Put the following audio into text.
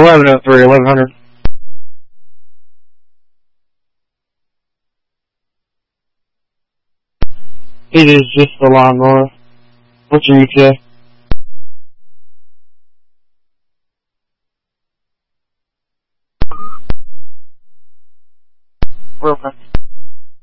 1103, 1100. It is just the lawnmower. What's your ETA? Real quick.